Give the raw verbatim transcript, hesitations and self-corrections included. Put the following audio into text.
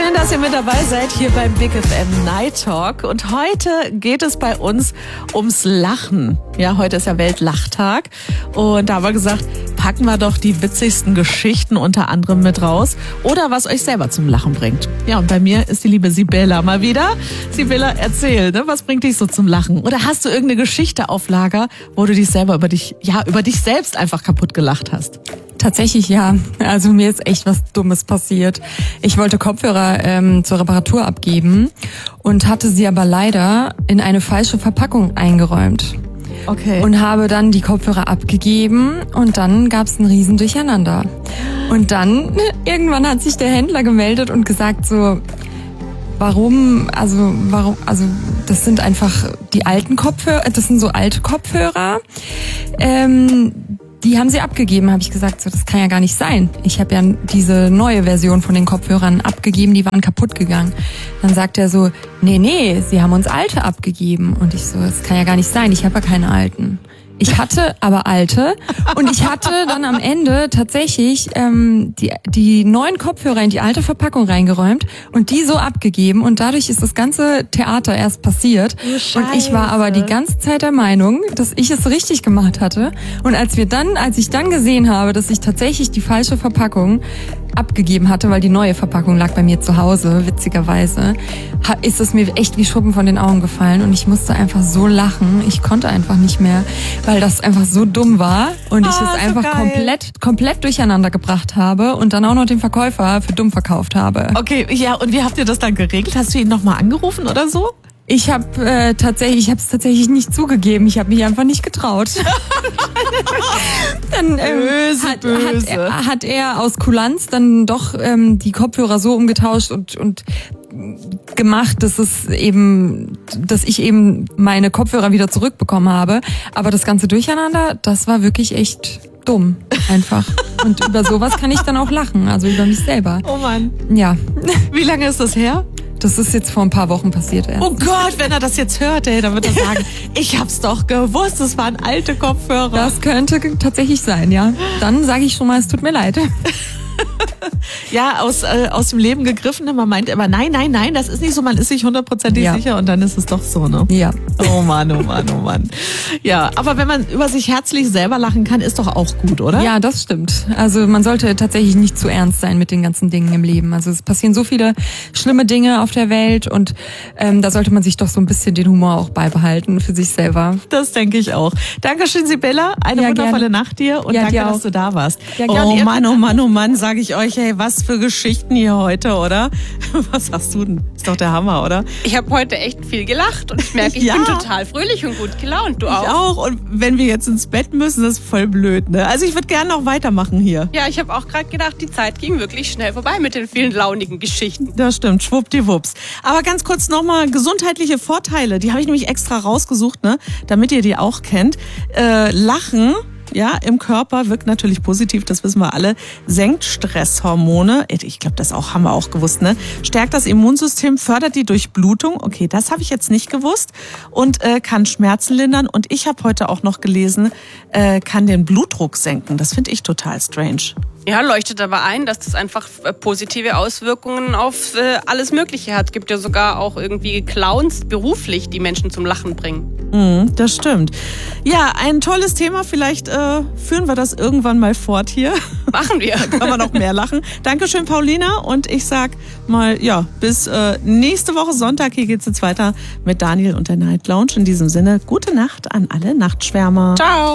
Schön, dass ihr mit dabei seid hier beim Big F M Night Talk. Und heute geht es bei uns ums Lachen. Ja, heute ist ja Weltlachtag. Und da haben wir gesagt, packen wir doch die witzigsten Geschichten unter anderem mit raus. Oder was euch selber zum Lachen bringt. Ja, und bei mir ist die liebe Sibylla mal wieder. Sibylla, erzähl, ne? Was bringt dich so zum Lachen? Oder hast du irgendeine Geschichte auf Lager, wo du dich selber über dich, ja, über dich selbst einfach kaputt gelacht hast? Tatsächlich ja. Also mir ist echt was Dummes passiert. Ich wollte Kopfhörer ähm, zur Reparatur abgeben und hatte sie aber leider in eine falsche Verpackung eingeräumt. Okay. Und habe dann die Kopfhörer abgegeben und dann gab es ein riesen Durcheinander. Und dann irgendwann hat sich der Händler gemeldet und gesagt so, warum, also warum, also das sind einfach die alten Kopfhörer, das sind so alte Kopfhörer. Ähm, Die haben sie abgegeben, habe ich gesagt, so, das kann ja gar nicht sein. Ich habe ja diese neue Version von den Kopfhörern abgegeben, die waren kaputt gegangen. Dann sagt er so, nee, nee, sie haben uns alte abgegeben. Und ich so, das kann ja gar nicht sein, ich habe ja keine alten. Ich hatte aber alte und ich hatte dann am Ende tatsächlich ähm, die die neuen Kopfhörer in die alte Verpackung reingeräumt und die so abgegeben und dadurch ist das ganze Theater erst passiert. Oh, und ich war aber die ganze Zeit der Meinung, dass ich es richtig gemacht hatte und als wir dann, als ich dann gesehen habe, dass ich tatsächlich die falsche Verpackung abgegeben hatte, weil die neue Verpackung lag bei mir zu Hause, witzigerweise, ist es mir echt wie Schuppen von den Augen gefallen und ich musste einfach so lachen. Ich konnte einfach nicht mehr, weil das einfach so dumm war und ich oh, es einfach so komplett komplett durcheinander gebracht habe und dann auch noch den Verkäufer für dumm verkauft habe. Okay, ja, und wie habt ihr das dann geregelt? Hast du ihn nochmal angerufen oder so? Ich habe äh, tatsächlich, ich habe es tatsächlich nicht zugegeben. Ich habe mich einfach nicht getraut. Dann ähm, böse, hat, böse. Hat, er, hat er aus Kulanz dann doch ähm, die Kopfhörer so umgetauscht und und gemacht, dass es eben, dass ich eben meine Kopfhörer wieder zurückbekommen habe. Aber das ganze Durcheinander, das war wirklich echt dumm, einfach. Und über sowas kann ich dann auch lachen, also über mich selber. Oh Mann. Ja. Wie lange ist das her? Das ist jetzt vor ein paar Wochen passiert erst. Oh Gott, wenn er das jetzt hört, ey, dann wird er sagen, ich hab's doch gewusst, es waren alte Kopfhörer. Das könnte tatsächlich sein, ja. Dann sage ich schon mal, es tut mir leid. Ja, aus, äh, aus dem Leben gegriffen. Man meint immer, nein, nein, nein, das ist nicht so. Man ist sich hundertprozentig ja. sicher und dann ist es doch so, ne? Ja. Oh Mann, oh Mann, oh Mann. Ja, aber wenn man über sich herzlich selber lachen kann, ist doch auch gut, oder? Ja, das stimmt. Also man sollte tatsächlich nicht zu ernst sein mit den ganzen Dingen im Leben. Also es passieren so viele schlimme Dinge auf der Welt und ähm, da sollte man sich doch so ein bisschen den Humor auch beibehalten für sich selber. Das denke ich auch. Dankeschön, Sibylla. Eine ja, wundervolle gerne. Nacht dir und ja, danke, dir dass du da warst. Ja, oh Mann, oh Mann, oh Mann, sage ich euch, hey, was für Geschichten hier heute, oder? Was hast du denn? Ist doch der Hammer, oder? Ich habe heute echt viel gelacht und ich merke, ich ja. bin total fröhlich und gut gelaunt. Du auch? Ich auch. Und wenn wir jetzt ins Bett müssen, das ist voll blöd, ne? Also ich würde gerne noch weitermachen hier. Ja, ich habe auch gerade gedacht, die Zeit ging wirklich schnell vorbei mit den vielen launigen Geschichten. Das stimmt, schwuppdiwupps. Aber ganz kurz nochmal gesundheitliche Vorteile. Die habe ich nämlich extra rausgesucht, ne? Damit ihr die auch kennt. Äh, Lachen. Ja, im Körper wirkt natürlich positiv, das wissen wir alle. Senkt Stresshormone, ich glaube, das auch haben wir auch gewusst, ne? Stärkt das Immunsystem, fördert die Durchblutung. Okay, das habe ich jetzt nicht gewusst. Und äh, kann Schmerzen lindern. Und ich habe heute auch noch gelesen, äh, kann den Blutdruck senken. Das finde ich total strange. Ja, leuchtet aber ein, dass das einfach positive Auswirkungen auf äh, alles Mögliche hat. Gibt ja sogar auch irgendwie Clowns beruflich, die Menschen zum Lachen bringen. Mm, das stimmt. Ja, ein tolles Thema. Vielleicht äh, führen wir das irgendwann mal fort hier. Machen wir. Kann man noch mehr lachen. Dankeschön, Paulina. Und ich sag mal, ja, bis äh, nächste Woche Sonntag. Hier geht's jetzt weiter mit Daniel und der Night Lounge. In diesem Sinne, gute Nacht an alle Nachtschwärmer. Ciao.